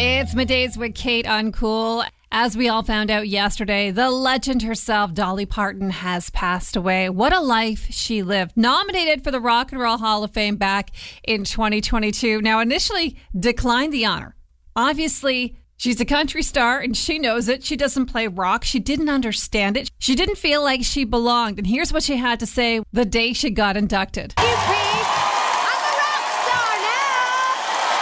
It's Middays with Kate Uncool. As we all found out yesterday, the legend herself, Dolly Parton, has passed away. What a life she lived. Nominated for the Rock and Roll Hall of Fame back in 2022. Now, initially declined the honor. Obviously, she's a country star and she knows it. She doesn't play rock. She didn't understand it. She didn't feel like she belonged. And here's what she had to say the day she got inducted. You, Pete. I'm a rock star now.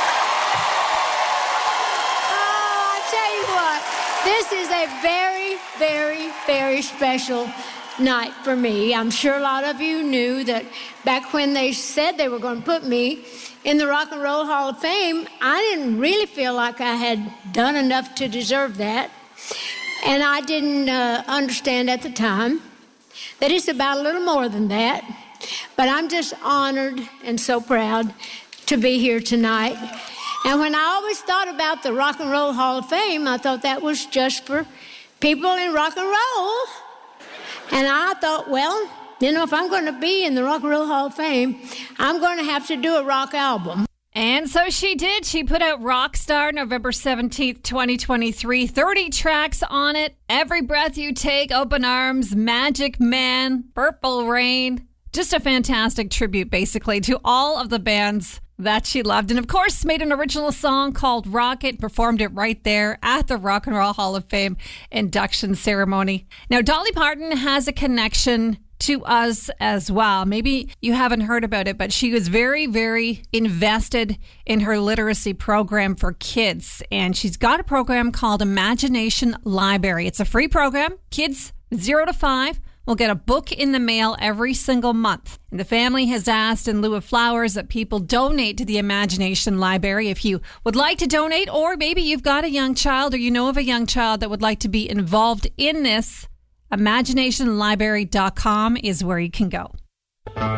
Oh, I tell you what, this is a very, very, very special night for me. I'm sure a lot of you knew that back when they said they were going to put me in the Rock and Roll Hall of Fame, I didn't really feel like I had done enough to deserve that. And I didn't understand at the time that it's about a little more than that. But I'm just honored and so proud to be here tonight. And when I always thought about the Rock and Roll Hall of Fame, I thought that was just for people in rock and roll. And I thought, well, you know, if I'm going to be in the Rock and Roll Hall of Fame, I'm going to have to do a rock album. And so she did. She put out Rockstar November 17th, 2023. 30 tracks on it. Every Breath You Take, Open Arms, Magic Man, Purple Rain. Just a fantastic tribute, basically, to all of the bands that she loved. And, of course, made an original song called Rocket, performed it right there at the Rock and Roll Hall of Fame induction ceremony. Now, Dolly Parton has a connection to us as well. Maybe you haven't heard about it, but she was very, very invested in her literacy program for kids. And she's got a program called Imagination Library. It's a free program. Kids 0 to 5 will get a book in the mail every single month. And the family has asked in lieu of flowers that people donate to the Imagination Library. If you would like to donate, or maybe you've got a young child or you know of a young child that would like to be involved in this, imaginationlibrary.com is where you can go.